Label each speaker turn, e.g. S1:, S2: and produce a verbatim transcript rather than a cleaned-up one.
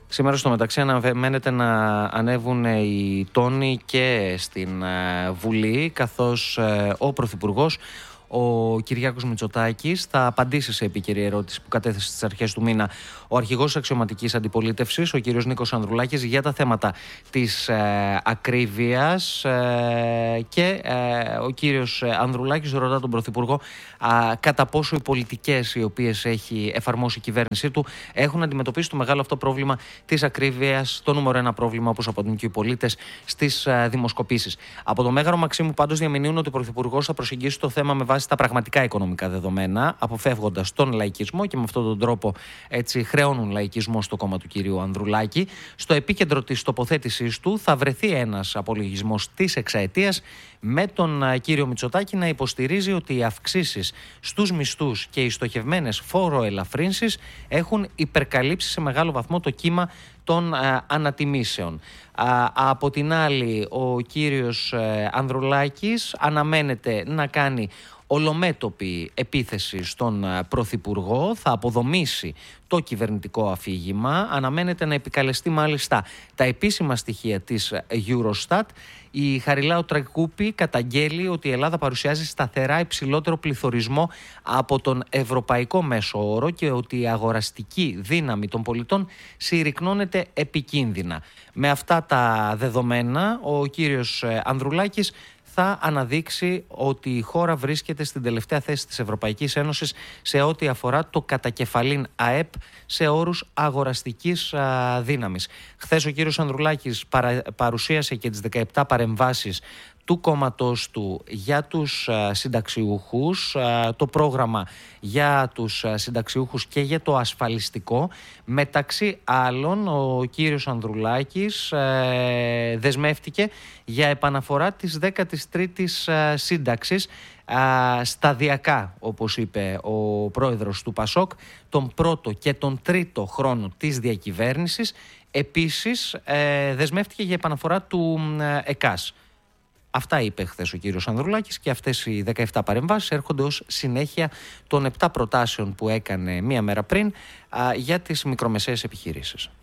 S1: Σήμερα στο μεταξύ αναμένεται να ανέβουν οι τόνοι και στην Βουλή, καθώς ο Πρωθυπουργός, ο Κυριάκος Μητσοτάκης, θα απαντήσει σε επίκαιρη ερώτηση που κατέθεσε στις αρχές του μήνα ο αρχηγός της αξιωματικής αντιπολίτευσης, ο κύριος Νίκος Ανδρουλάκης, για τα θέματα της ε, ακρίβειας ε, και ε, ο κύριος Ανδρουλάκης ρωτά τον Πρωθυπουργό ε, κατά πόσο οι πολιτικές οι οποίες έχει εφαρμόσει η κυβέρνησή του έχουν αντιμετωπίσει το μεγάλο αυτό πρόβλημα της ακρίβειας, το νούμερο ένα πρόβλημα, όπως απαντούν και οι πολίτες, στις ε, δημοσκοπήσεις. Από το Μέγαρο Μαξίμου πάντως διαμηνύουν ότι ο Πρωθυπουργός θα προσεγγίσει το θέμα με βάση στα πραγματικά οικονομικά δεδομένα, αποφεύγοντας τον λαϊκισμό, και με αυτόν τον τρόπο έτσι χρεώνουν λαϊκισμό στο κόμμα του κυρίου Ανδρουλάκη. Στο επίκεντρο της τοποθέτησής του θα βρεθεί ένας απολογισμός της εξαετίας, με τον κύριο Μητσοτάκη να υποστηρίζει ότι οι αυξήσεις στους μισθούς και οι στοχευμένες φόροελαφρύνσεις έχουν υπερκαλύψει σε μεγάλο βαθμό το κύμα των α, ανατιμήσεων. Α, από την άλλη, ο κύριος ε, Ανδρουλάκης αναμένεται να κάνει ολομέτωπη επίθεση στον Πρωθυπουργό, θα αποδομήσει το κυβερνητικό αφήγημα, αναμένεται να επικαλεστεί μάλιστα τα επίσημα στοιχεία της Eurostat. Η Χαριλάου Τρακούπη καταγγέλει ότι η Ελλάδα παρουσιάζει σταθερά υψηλότερο πληθωρισμό από τον ευρωπαϊκό μέσο όρο και ότι η αγοραστική δύναμη των πολιτών συρρικνώνεται επικίνδυνα. Με αυτά τα δεδομένα, ο κύριος Ανδρουλάκης θα αναδείξει ότι η χώρα βρίσκεται στην τελευταία θέση της Ευρωπαϊκής Ένωσης σε ό,τι αφορά το κατακεφαλήν ΑΕΠ σε όρους αγοραστικής α, δύναμης. Χθες ο κύριος Ανδρουλάκης παρα, παρουσίασε και τις δεκαεπτά παρεμβάσεις του κόμματος του για τους α, συνταξιούχους, α, το πρόγραμμα για τους α, συνταξιούχους και για το ασφαλιστικό. Μεταξύ άλλων, ο κύριος Ανδρουλάκης ε, δεσμεύτηκε για επαναφορά της δέκατης τρίτης α, σύνταξης α, σταδιακά, όπως είπε ο πρόεδρος του ΠΑΣΟΚ, τον πρώτο και τον τρίτο χρόνο της διακυβέρνησης. Επίσης ε, δεσμεύτηκε για επαναφορά του ε, ΕΚΑΣ. Αυτά είπε χθες ο κύριος Ανδρουλάκης, και αυτές οι δεκαεπτά παρεμβάσεις έρχονται ως συνέχεια των επτά προτάσεων που έκανε μία μέρα πριν α, για τις μικρομεσαίες επιχειρήσεις.